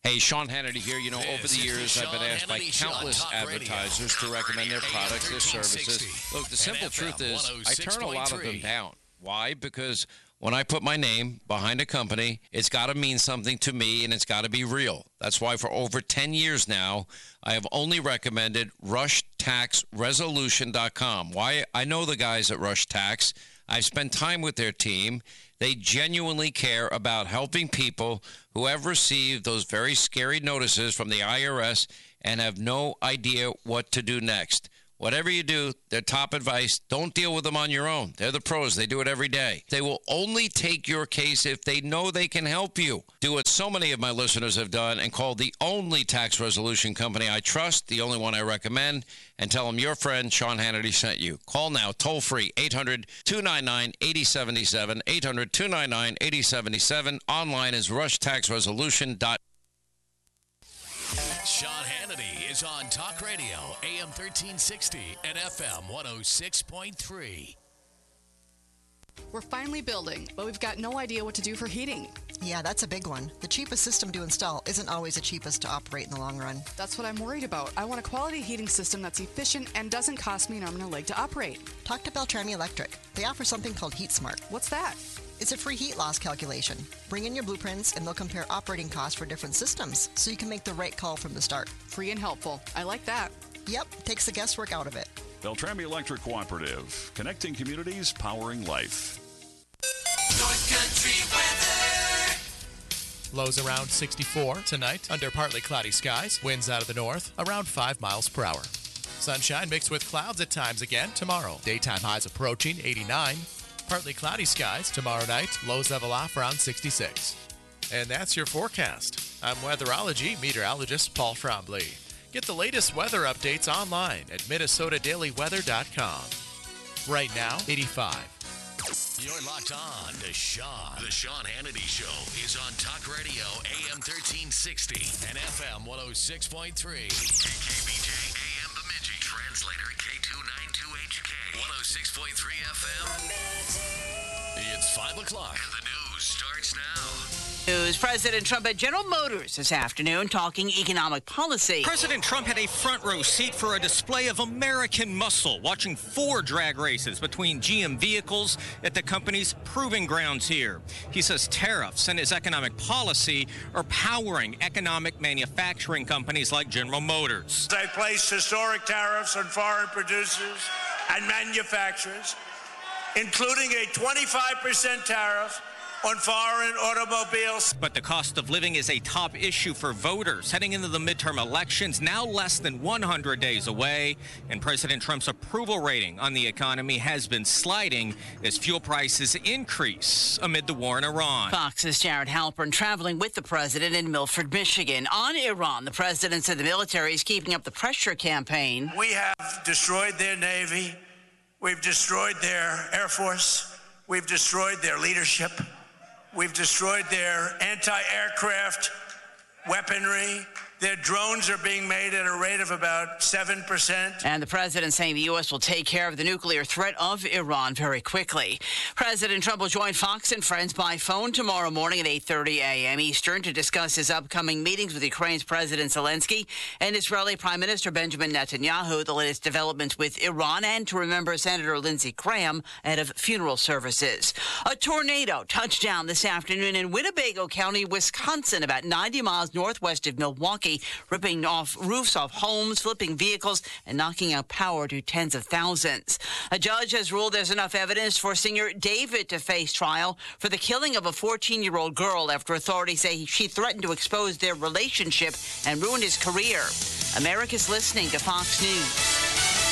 Hey, Sean Hannity here. You know, over the years, I've been asked by countless advertisers to recommend their products, their services. Look, the simple truth is I turn a lot of them down. Why? Because when I put my name behind a company, it's got to mean something to me, and it's got to be real. That's why for over 10 years now, I have only recommended RushTaxResolution.com. Why? I know the guys at Rush Tax. I've spent time with their team. They genuinely care about helping people who have received those very scary notices from the IRS and have no idea what to do next. Whatever you do, their top advice, don't deal with them on your own. They're the pros. They do it every day. They will only take your case if they know they can help you. Do what so many of my listeners have done and call the only tax resolution company I trust, the only one I recommend, and tell them your friend Sean Hannity sent you. Call now, toll free, 800-299-8077, 800-299-8077. Online is rushtaxresolution.com. Sean Hannity is on Talk Radio, AM 1360 and FM 106.3. We're finally building, but we've got no idea what to do for heating. Yeah, that's a big one. The cheapest system to install isn't always the cheapest to operate in the long run. That's what I'm worried about. I want a quality heating system that's efficient and doesn't cost me an arm and a leg to operate. Talk to Beltrami Electric. They offer something called HeatSmart. What's that? It's a free heat loss calculation. Bring in your blueprints and they'll compare operating costs for different systems so you can make the right call from the start. Free and helpful. I like that. Yep, takes the guesswork out of it. Beltrami Electric Cooperative. Connecting communities, powering life. North Country weather. Lows around 64 tonight under partly cloudy skies. Winds out of the north around 5 miles per hour. Sunshine mixed with clouds at times again tomorrow. Daytime highs approaching 89. Partly cloudy skies tomorrow night. Lows level off around 66. And that's your forecast. I'm weatherology meteorologist Paul Trombley. Get the latest weather updates online at MinnesotaDailyWeather.com. Right now, 85. You're locked on to Sean. The Sean Hannity Show is on Talk Radio, AM 1360 and FM 106.3. KKBJ, AM Bemidji, translator K292HK, 106.3 FM. It's 5 o'clock and the news starts now. President Trump at General Motors this afternoon talking economic policy. President Trump had a front row seat for a display of American muscle, watching 4 drag races between GM vehicles at the company's proving grounds here. He says tariffs and his economic policy are powering economic manufacturing companies like General Motors. They placed historic tariffs on foreign producers and manufacturers, including a 25% tariff on foreign automobiles. But the cost of living is a top issue for voters heading into the midterm elections, now less than 100 days away. And President Trump's approval rating on the economy has been sliding as fuel prices increase amid the war in Iran. Fox's Jared Halpern traveling with the president in Milford, Michigan. On Iran, the president said the military is keeping up the pressure campaign. We have destroyed their Navy. We've destroyed their Air Force. We've destroyed their leadership. We've destroyed their anti-aircraft weaponry. Their drones are being made at a rate of about 7%. And the president saying the U.S. will take care of the nuclear threat of Iran very quickly. President Trump will join Fox and Friends by phone tomorrow morning at 8:30 a.m. Eastern to discuss his upcoming meetings with Ukraine's President Zelensky and Israeli Prime Minister Benjamin Netanyahu, the latest developments with Iran, and to remember Senator Lindsey Graham ahead of funeral services. A tornado touched down this afternoon in Winnebago County, Wisconsin, about 90 miles northwest of Milwaukee, ripping off roofs off homes, flipping vehicles, and knocking out power to tens of thousands. A judge has ruled there's enough evidence for singer David to face trial for the killing of a 14-year-old girl after authorities say she threatened to expose their relationship and ruin his career. America's listening to Fox News.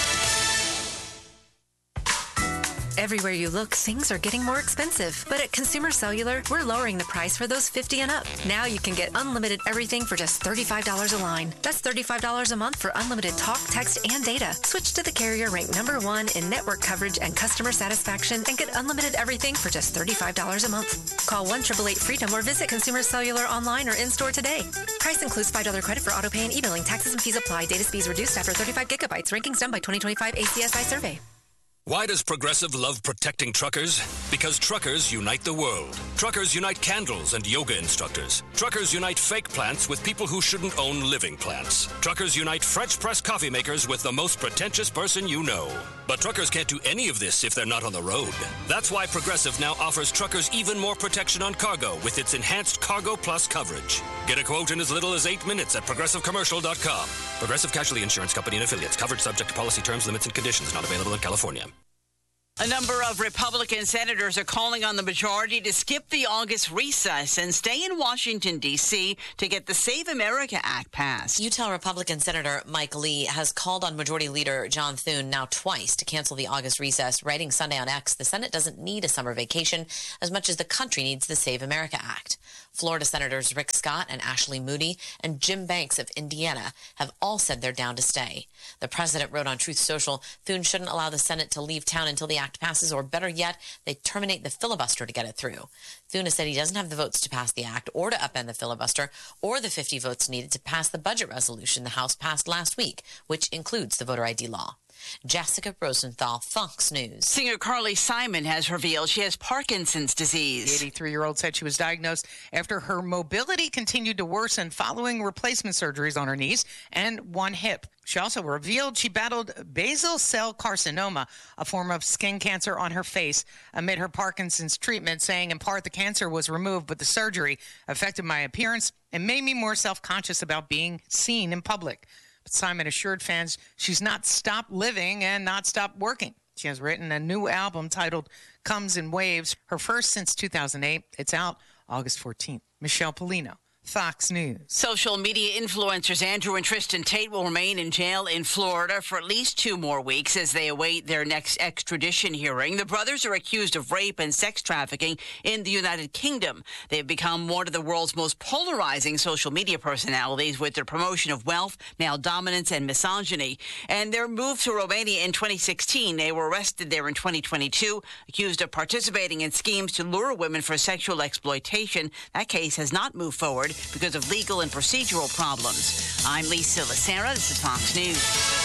Everywhere you look, things are getting more expensive. But at Consumer Cellular, we're lowering the price for those 50 and up. Now you can get unlimited everything for just $35 a line. That's $35 a month for unlimited talk, text, and data. Switch to the carrier ranked #1 in network coverage and customer satisfaction and get unlimited everything for just $35 a month. Call 1-888-FREEDOM or visit Consumer Cellular online or in-store today. Price includes $5 credit for auto pay and e-billing. Taxes and fees apply. Data speeds reduced after 35 gigabytes. Rankings done by 2025 ACSI survey. Why does Progressive love protecting truckers? Because truckers unite the world. Truckers unite candles and yoga instructors. Truckers unite fake plants with people who shouldn't own living plants. Truckers unite French press coffee makers with the most pretentious person you know. But truckers can't do any of this if they're not on the road. That's why Progressive now offers truckers even more protection on cargo with its enhanced Cargo Plus coverage. Get a quote in as little as 8 minutes at ProgressiveCommercial.com. Progressive Casualty Insurance Company and Affiliates. Coverage subject to policy terms, limits, and conditions. Not available in California. A number of Republican senators are calling on the majority to skip the August recess and stay in Washington, D.C. to get the Save America Act passed. Utah Republican Senator Mike Lee has called on Majority Leader John Thune now twice to cancel the August recess, writing Sunday on X, the Senate doesn't need a summer vacation as much as the country needs the Save America Act. Florida Senators Rick Scott and Ashley Moody and Jim Banks of Indiana have all said they're down to stay. The president wrote on Truth Social, Thune shouldn't allow the Senate to leave town until the act passes, or better yet, they terminate the filibuster to get it through. Thune has said he doesn't have the votes to pass the act or to upend the filibuster or the 50 votes needed to pass the budget resolution the House passed last week, which includes the voter ID law. Jessica Rosenthal, Fox News. Singer Carly Simon has revealed she has Parkinson's disease. The 83-year-old said she was diagnosed after her mobility continued to worsen following replacement surgeries on her knees and one hip. She also revealed she battled basal cell carcinoma, a form of skin cancer on her face, amid her Parkinson's treatment, saying in part the cancer was removed, but the surgery affected my appearance and made me more self-conscious about being seen in public. But Simon assured fans she's not stopped living and not stopped working. She has written a new album titled Comes in Waves, her first since 2008. It's out August 14th. Michelle Polino, Fox News. Social media influencers Andrew and Tristan Tate will remain in jail in Florida for at least 2 more weeks as they await their next extradition hearing. The brothers are accused of rape and sex trafficking in the United Kingdom. They've become one of the world's most polarizing social media personalities with their promotion of wealth, male dominance, and misogyny. And their move to Romania in 2016, they were arrested there in 2022, accused of participating in schemes to lure women for sexual exploitation. That case has not moved forward because of legal and procedural problems. I'm Lisa Lacera. This is Fox News.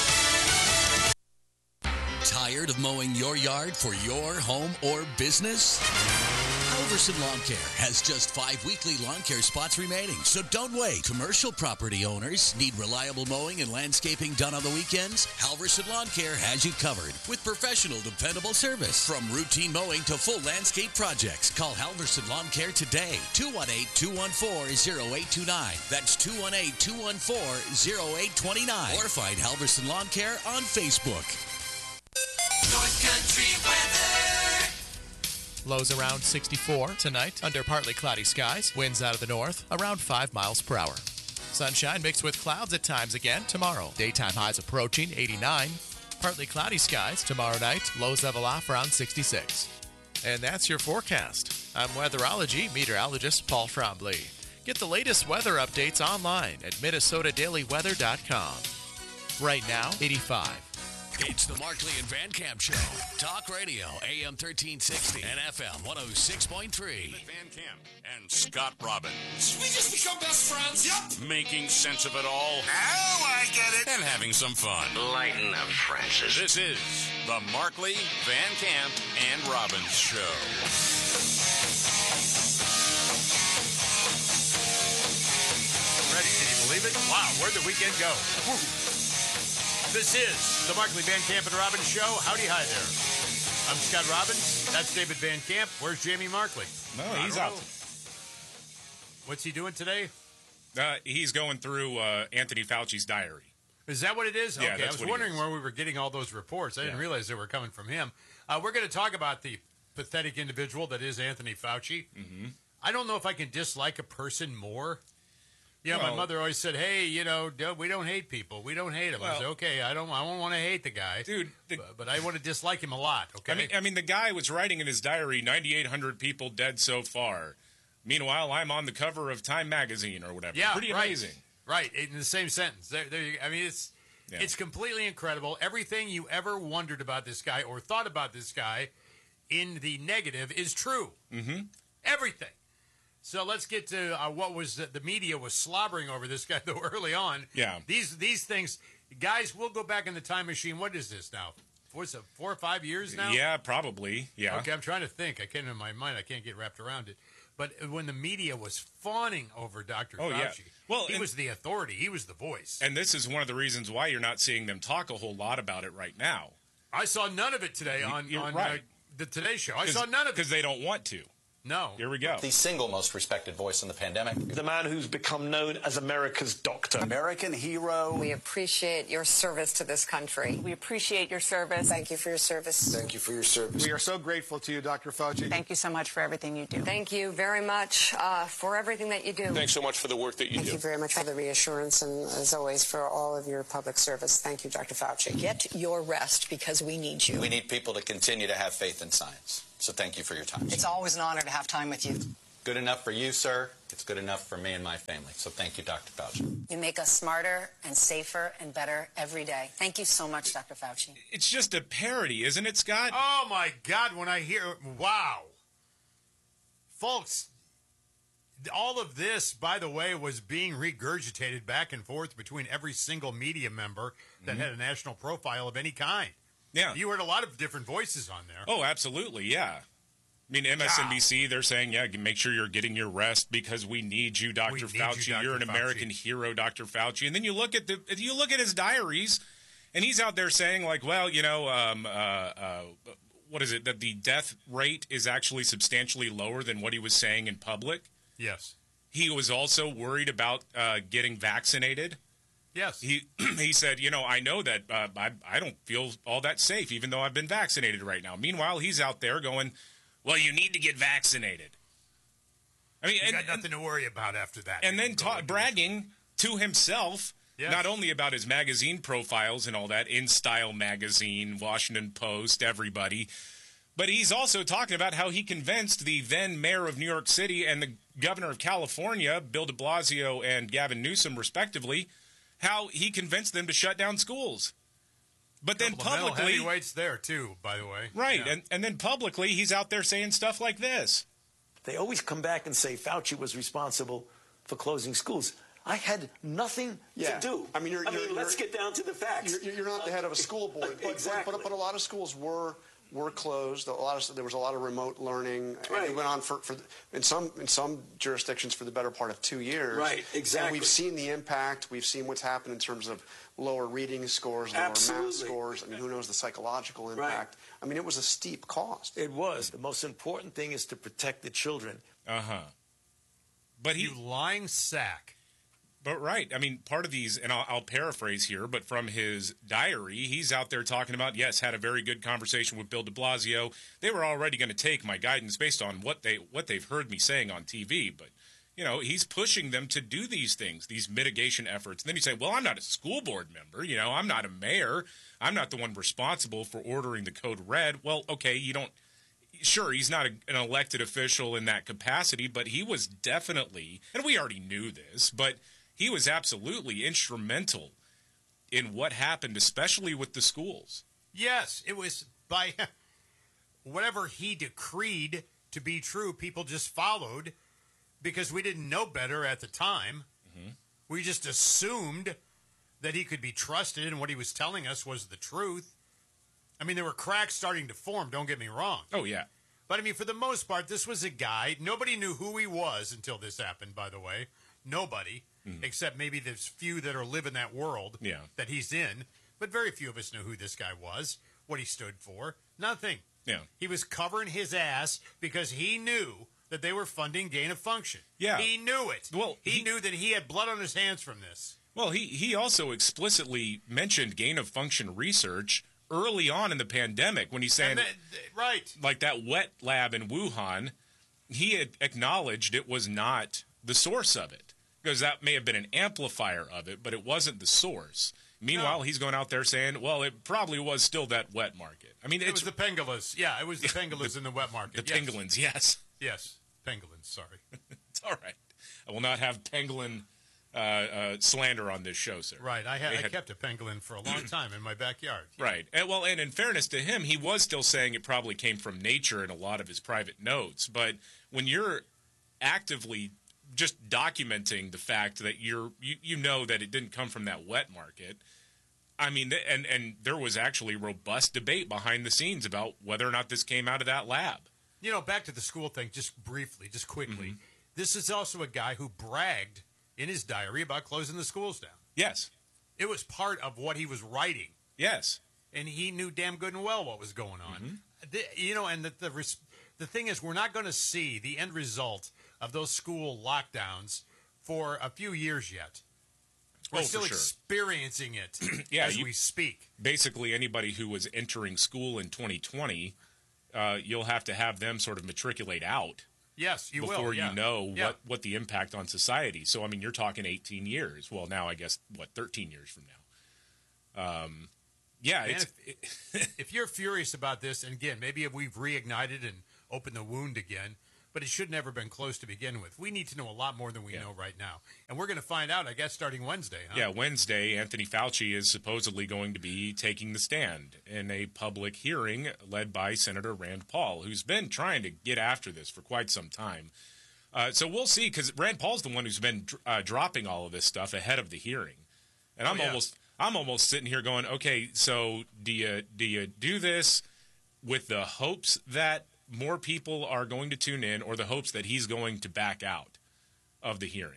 Tired of mowing your yard for your home or business? Halverson Lawn Care has just 5 weekly lawn care spots remaining, so don't wait. Commercial property owners need reliable mowing and landscaping done on the weekends? Halverson Lawn Care has you covered with professional, dependable service. From routine mowing to full landscape projects, call Halverson Lawn Care today. 218-214-0829. That's 218-214-0829. Or find Halverson Lawn Care on Facebook. North Country weather. Lows around 64 tonight under partly cloudy skies. Winds out of the north around 5 miles per hour. Sunshine mixed with clouds at times again tomorrow. Daytime highs approaching 89. Partly cloudy skies tomorrow night. Lows level off around 66. And that's your forecast. I'm weatherology meteorologist Paul Trombley. Get the latest weather updates online at MinnesotaDailyWeather.com. Right now, 85. It's the Markley and Van Camp Show. Talk Radio, AM 1360 and FM 106.3. Van Camp and Scott Robbins. We just become best friends. Yep. Making sense of it all. Now I get it. And having some fun. Lighten up, Francis. This is the Markley, Van Camp, and Robbins Show. Ready? Can you believe it? Wow, where'd the weekend go? Woo. This is the Markley, Van Camp, and Robbins Show. Howdy, hi there. I'm Scott Robbins. That's David Van Camp. Where's Jamie Markley? No, he's out. What's he doing today? He's going through Anthony Fauci's diary. Is that what it is? Yeah, okay, I was wondering where we were getting all those reports. I didn't realize they were coming from him. We're going to talk about the pathetic individual that is Anthony Fauci. Mm-hmm. I don't know if I can dislike a person more. Yeah, well, my mother always said, "Hey, you know, we don't hate people. We don't hate him." I said, "Okay, I don't want to hate the guy, dude, but I want to dislike him a lot." Okay, I mean, the guy was writing in his diary, 9,800 people dead so far. Meanwhile, I'm on the cover of Time magazine or whatever. Yeah, pretty amazing. Right, in the same sentence. I mean, it's completely incredible. Everything you ever wondered about this guy or thought about this guy in the negative is true. Mm-hmm. Everything. So let's get to what was the media was slobbering over this guy though early on. Yeah. These things, guys. We'll go back in the time machine. What is this now? was it 4 or 5 years now? Yeah, probably. Yeah. Okay, I'm trying to think. I can't in my mind. I can't get wrapped around it. But when the media was fawning over Dr. Fauci, yeah. Well, he was the authority. He was the voice. And this is one of the reasons why you're not seeing them talk a whole lot about it right now. I saw none of it today on right. The Today Show. I saw none of it. Because they don't want to. No. Here we go. The single most respected voice in the pandemic. The man who's become known as America's doctor. American hero. We appreciate your service to this country. We appreciate your service. Thank you for your service. Thank you for your service. We are so grateful to you, Dr. Fauci. Thank you so much for everything you do. Thank you very much for everything that you do. Thanks so much for the work that you do. Thank you very much for the reassurance and, as always, for all of your public service. Thank you, Dr. Fauci. Get your rest because we need you. We need people to continue to have faith in science. So thank you for your time. It's always an honor to have time with you. Good enough for you, sir. It's good enough for me and my family. So thank you, Dr. Fauci. You make us smarter and safer and better every day. Thank you so much, Dr. Fauci. It's just a parody, isn't it, Scott? Oh, my God, when I hear... Wow. Folks, all of this, by the way, was being regurgitated back and forth between every single media member that had a national profile of any kind. Yeah. You heard a lot of different voices on there. Oh, absolutely, yeah. I mean, MSNBC, they're saying, yeah, make sure you're getting your rest because we need you, Dr. Fauci. You're an American hero, Dr. Fauci. And then you look at his diaries, and he's out there saying, like, well, you know, what is it, that the death rate is actually substantially lower than what he was saying in public. Yes. He was also worried about getting vaccinated. Yes. He said, you know, I know that I don't feel all that safe, even though I've been vaccinated right now. Meanwhile, he's out there going, well, you need to get vaccinated. I mean, you got nothing to worry about after that. And then bragging to himself, not only about his magazine profiles and all that, InStyle magazine, Washington Post, everybody, but he's also talking about how he convinced the then mayor of New York City and the governor of California, Bill de Blasio and Gavin Newsom, respectively, how he convinced them to shut down schools. But then publicly... heavyweights there, too, by the way. Right, yeah. And then publicly, he's out there saying stuff like this. They always come back and say Fauci was responsible for closing schools. I had nothing to do. I mean, let's get down to the facts. You're not the head of a school board. Exactly. But a lot of schools were closed. There was a lot of remote learning. Right. It went on for in some jurisdictions for the better part of 2 years. Right, exactly. And we've seen the impact. We've seen what's happened in terms of lower reading scores, lower math scores. I mean, who knows the psychological impact? Right. I mean, it was a steep cost. It was. The most important thing is to protect the children. But you lying sack. But right. I mean, part of these, and I'll paraphrase here, but from his diary, he's out there talking about, yes, had a very good conversation with Bill de Blasio. They were already going to take my guidance based on what they've heard me saying on TV. But, you know, he's pushing them to do these things, these mitigation efforts. And then you say, well, I'm not a school board member. You know, I'm not a mayor. I'm not the one responsible for ordering the code red. Well, okay, you don't. Sure, he's not an elected official in that capacity, but he was definitely, and we already knew this, but he was absolutely instrumental in what happened, especially with the schools. Yes, it was by whatever he decreed to be true, people just followed because we didn't know better at the time. We just assumed that he could be trusted and what he was telling us was the truth. I mean, there were cracks starting to form, don't get me wrong. Oh, yeah. But, I mean, for the most part, this was a guy. Nobody knew who he was until this happened, by the way. Nobody. Except maybe there's few that are live in that world that he's in. But very few of us knew who this guy was, what he stood for. Nothing. Yeah. He was covering his ass because he knew that they were funding gain of function. Yeah. He knew it. Well, he knew that he had blood on his hands from this. Well, he also explicitly mentioned gain of function research early on in the pandemic when he's saying, right, like that wet lab in Wuhan, he had acknowledged it was not the source of it. Because that may have been an amplifier of it, but it wasn't the source. Meanwhile, he's going out there saying, well, it probably was still that wet market. I mean, it was the pengolas. Yeah, it was the pengolas in the wet market. The pangolins, yes. Yes, pangolins, sorry. It's all right. I will not have pangolin slander on this show, sir. Right. I kept a pangolin for a long time in my backyard. Right. And in fairness to him, he was still saying it probably came from nature in a lot of his private notes. But when you're actively just documenting the fact that you know that it didn't come from that wet market, I mean, and there was actually robust debate behind the scenes about whether or not this came out of that lab. You know, back to the school thing, just briefly, just quickly. This is also a guy who bragged in his diary about closing the schools down. Yes. It was part of what he was writing. Yes. And he knew damn good and well what was going on. You know, and the thing is, we're not going to see the end result of those school lockdowns for a few years yet. We're still experiencing it as we speak. Basically, anybody who was entering school in 2020, you'll have to have them sort of matriculate out. Yes, you will. Before you know what the impact on society. So, I mean, you're talking 18 years. Well, now I guess, 13 years from now. Man, if you're furious about this, and again, maybe we've reignited and opened the wound again, but it should never have been close to begin with. We need to know a lot more than we know right now. And we're going to find out, I guess, starting Wednesday. Huh? Yeah, Wednesday, Anthony Fauci is supposedly going to be taking the stand in a public hearing led by Senator Rand Paul, who's been trying to get after this for quite some time. So we'll see, because Rand Paul's the one who's been dropping all of this stuff ahead of the hearing. And I'm almost sitting here going, okay, so do you do this with the hopes that more people are going to tune in, or the hopes that he's going to back out of the hearing?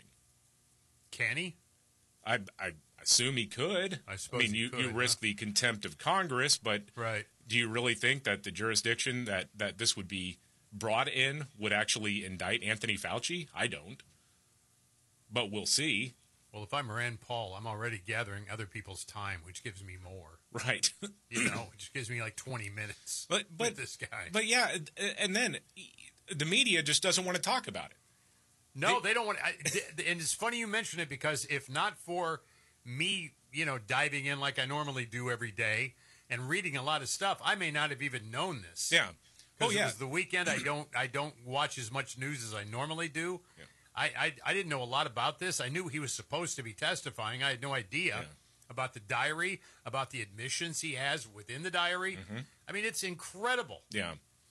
Can he? I assume he could. I suppose you risk the contempt of Congress, but do you really think that the jurisdiction that this would be brought in would actually indict Anthony Fauci? I don't. But we'll see. Well, if I'm Rand Paul, I'm already gathering other people's time, which gives me more. Right. You know, it just gives me like 20 minutes with this guy. But yeah, and then the media just doesn't want to talk about it. No, they don't want to. And it's funny you mention it, because if not for me, you know, diving in like I normally do every day and reading a lot of stuff, I may not have even known this. Yeah. Because it was the weekend. I don't watch as much news as I normally do. Yeah. I didn't know a lot about this. I knew he was supposed to be testifying. I had no idea about the diary, about the admissions he has within the diary. I mean, it's incredible. Yeah.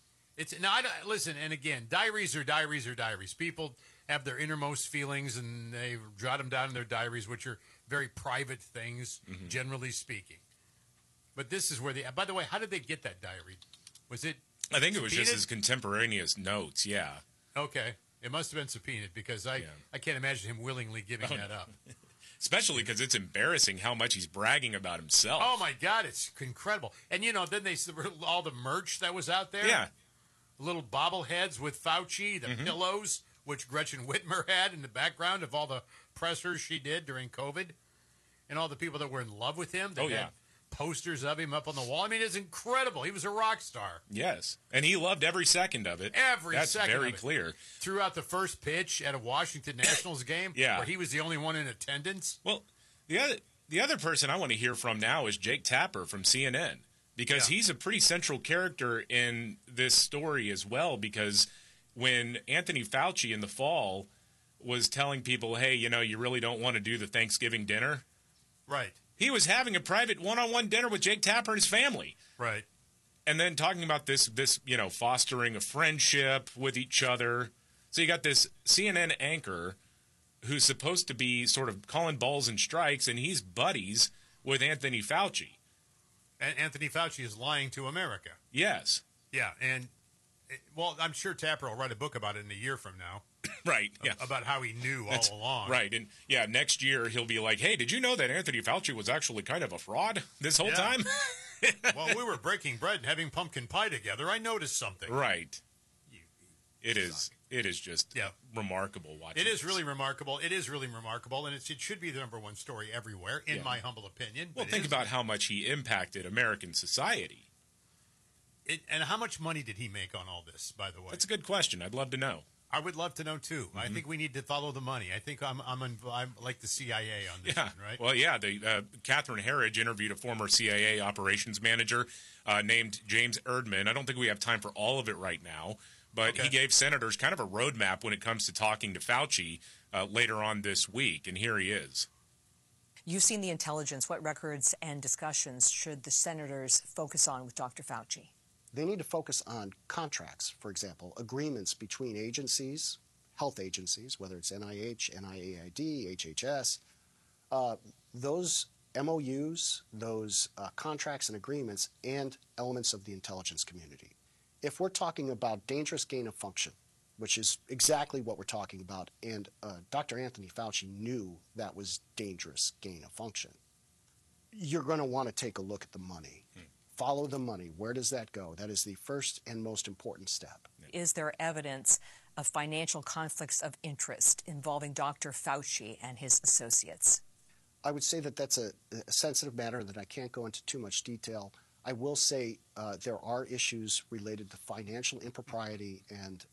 Listen, and again, diaries are diaries are diaries. People have their innermost feelings, and they jot them down in their diaries, which are very private things, generally speaking. But this is where by the way, how did they get that diary? Was it I think it was just his contemporaneous notes, yeah. Okay. It must have been subpoenaed, because I can't imagine him willingly giving that up. Especially because it's embarrassing how much he's bragging about himself. Oh, my God, it's incredible. And, you know, then all the merch that was out there. Yeah. Little bobbleheads with Fauci, the pillows, which Gretchen Whitmer had in the background of all the pressers she did during COVID, and all the people that were in love with him. That had posters of him up on the wall. I mean, it's incredible. He was a rock star. Yes, and he loved every second of it. That's very clear. Throughout the first pitch at a Washington Nationals game, where he was the only one in attendance. Well, the other person I want to hear from now is Jake Tapper from CNN, because he's a pretty central character in this story as well, because when Anthony Fauci in the fall was telling people, hey, you know, you really don't want to do the Thanksgiving dinner. Right. He was having a private one-on-one dinner with Jake Tapper and his family. Right. And then talking about this, you know, fostering a friendship with each other. So you got this CNN anchor who's supposed to be sort of calling balls and strikes, and he's buddies with Anthony Fauci. And Anthony Fauci is lying to America. Yes. Yeah, and, well, I'm sure Tapper will write a book about it in a year from now. Right, yeah. About how he knew all along. Right, and next year he'll be like, hey, did you know that Anthony Fauci was actually kind of a fraud this whole time? While we were breaking bread and having pumpkin pie together, I noticed something. Right. It is just remarkable watching. It is really remarkable. It is really remarkable, and it should be the number one story everywhere, in my humble opinion. Well, think about how much he impacted American society. And how much money did he make on all this, by the way? That's a good question. I'd love to know. I would love to know, too. I think we need to follow the money. I think I'm like the CIA on this one, right? Well, Catherine Herridge interviewed a former CIA operations manager named James Erdman. I don't think we have time for all of it right now, but he gave senators kind of a roadmap when it comes to talking to Fauci later on this week, and here he is. You've seen the intelligence. What records and discussions should the senators focus on with Dr. Fauci? They need to focus on contracts, for example, agreements between agencies, health agencies, whether it's NIH, NIAID, HHS. Those MOUs, those contracts and agreements, and elements of the intelligence community. If we're talking about dangerous gain of function, which is exactly what we're talking about, and Dr. Anthony Fauci knew that was dangerous gain of function, you're going to want to take a look at the money. Follow the money. Where does that go? That is the first and most important step. Is there evidence of financial conflicts of interest involving Dr. Fauci and his associates? I would say that that's a sensitive matter that I can't go into too much detail. I will say there are issues related to financial impropriety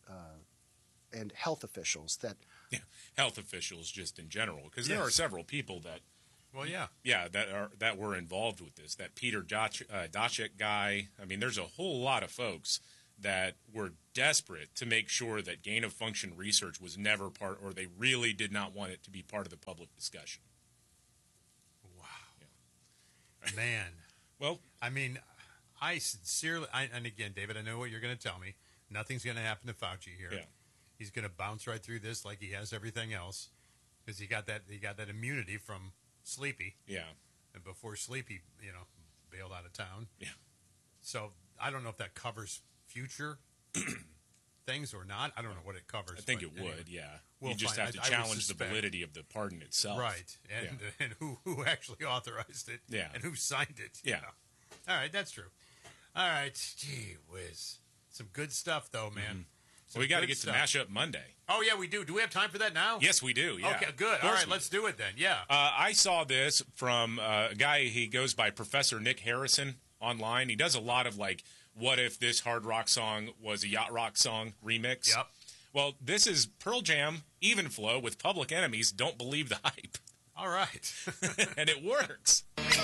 and health officials that... Yeah, health officials just in general, because there are several people that... Well, yeah. Yeah, that were involved with this. That Peter Daszak guy. I mean, there's a whole lot of folks that were desperate to make sure that gain-of-function research was never part, or they really did not want it to be part of the public discussion. Wow. Yeah. Man. Well, I mean, I sincerely, and again, David, I know what you're going to tell me. Nothing's going to happen to Fauci here. Yeah. He's going to bounce right through this like he has everything else, because he got that immunity from Sleepy. Yeah. And before Sleepy, bailed out of town. Yeah. So I don't know if that covers future things or not. I don't know what it covers. I think it would, yeah. You just have to challenge the validity of the pardon itself. Right. And who actually authorized it. Yeah. And who signed it. Yeah. All right, that's true. All right. Gee whiz. Some good stuff, though, man. Mm-hmm. So we got to get to Mashup Monday. Oh, yeah, we do. Do we have time for that now? Yes, we do, yeah. Okay, good. All right, let's do it then, yeah. I saw this from a guy, he goes by Professor Nick Harrison online. He does a lot of, what if this hard rock song was a yacht rock song remix? Yep. Well, this is Pearl Jam, Even Flow with Public Enemy's Don't Believe the Hype. All right. And it works.